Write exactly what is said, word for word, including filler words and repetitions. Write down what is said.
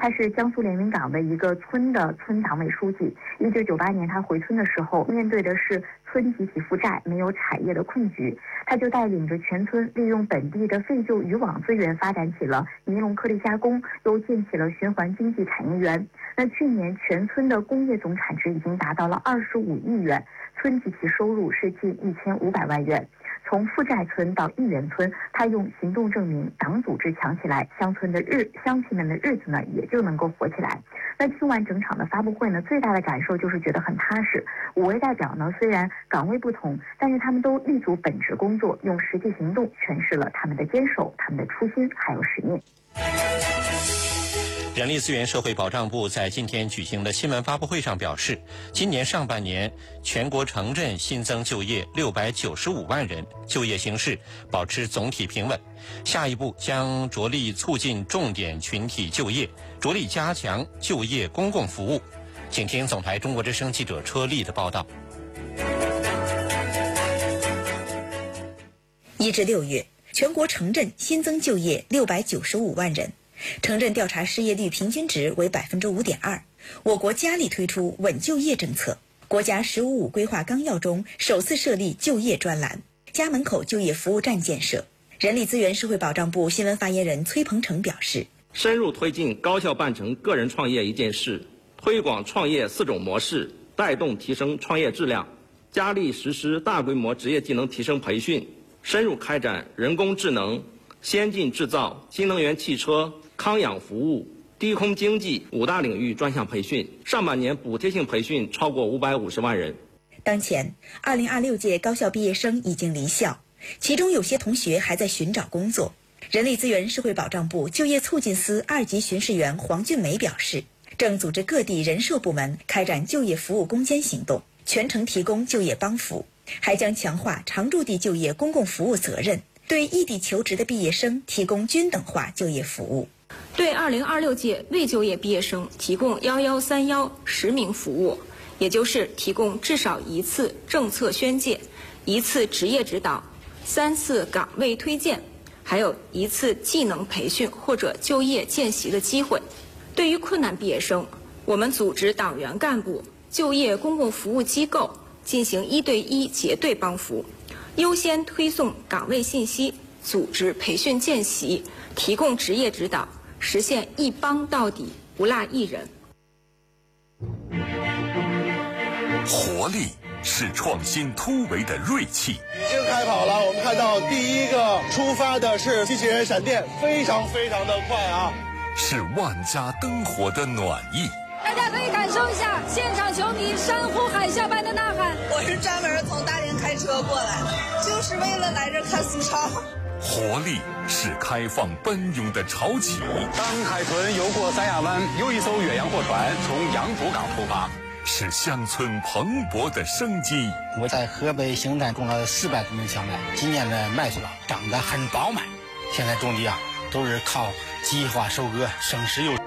他是江苏连云港的一个村的村党委书记。一九九八年他回村的时候，面对的是村集体负债、没有产业的困局，他就带领着全村利用本地的废旧渔网资源，发展起了尼龙颗粒加工，又建起了循环经济产业园。那去年全村的工业总产值已经达到了二十五亿元，村集体收入是近一千五百万元。从负债村到一元村，他用行动证明党组织强起来，乡村的日乡亲们的日子呢也就能够活起来。那听完整场的发布会呢，最大的感受就是觉得很踏实。五位代表呢虽然岗位不同，但是他们都立足本职工作，用实际行动诠释了他们的坚守、他们的初心还有使命。 人力资源社会保障部在今天举行的新闻发布会上表示，今年上半年全国城镇新增就业六百九十五万人，就业形势保持总体平稳。下一步将着力促进重点群体就业，着力加强就业公共服务。请听总台中国之声记者车丽的报道。 一至六月，全国城镇新增就业六百九十五万人。城镇调查失业率平均值为百分之五点二。我国加力推出稳就业政策，国家“十五五”规划纲要中首次设立就业专栏，家门口就业服务站建设。人力资源社会保障部新闻发言人崔鹏程表示， 深入推进高效办成个人创业一件事，推广创业四种模式，带动提升创业质量，加力实施大规模职业技能提升培训，深入开展人工智能、先进制造、新能源汽车、康养服务、低空经济五大领域专项培训，上半年补贴性培训超过五百五十万人。 当前二零二六届高校毕业生已经离校，其中有些同学还在寻找工作。人力资源社会保障部就业促进司二级巡视员黄俊梅表示，正组织各地人社部门开展就业服务攻坚行动，全程提供就业帮扶，还将强化常住地就业公共服务责任，对异地求职的毕业生提供均等化就业服务。 对二零二六届未就业毕业生提供幺幺三幺实名服务，也就是提供至少一次政策宣介、一次职业指导、三次岗位推荐，还有一次技能培训或者就业见习的机会。对于困难毕业生，我们组织党员干部、就业公共服务机构进行一对一结对帮扶，优先推送岗位信息，组织培训见习，提供职业指导，实现一帮到底，不落一人。 活力是创新突围的锐气。 已经开跑了，我们看到第一个出发的是机器人闪电，非常非常的快啊！ 是万家灯火的暖意。 大家可以感受一下现场球迷山呼海啸般的呐喊。 我是专门从大连开车过来的，就是为了来这看苏超。 活力是开放奔涌的潮起。 当海豚游过三亚湾，又一艘远洋货船从扬浦港出发。 是乡村蓬勃的生机。 我在河北邢台种了四百多亩小麦，今年的麦穗长得很饱满。现在种地啊，都是靠机械化收割，省时又。